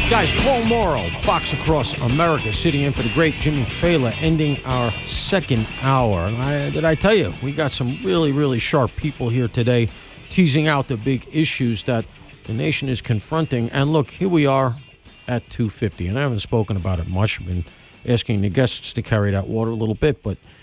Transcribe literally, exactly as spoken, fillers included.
Guys, Paul Morrow, Fox Across America, sitting in for the great Jimmy Fallon, ending our second hour. And I, did I tell you, we got some really, really sharp people here today teasing out the big issues that the nation is confronting. And look, here we are at two fifty, and I haven't spoken about it much. I've been asking the guests to carry that water a little bit, but